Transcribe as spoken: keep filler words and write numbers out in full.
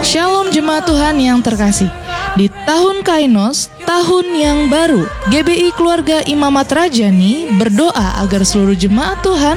Shalom jemaat Tuhan yang terkasih. Di tahun Kainos, tahun yang baru, G B I Keluarga Imamat Rajani berdoa agar seluruh jemaat Tuhan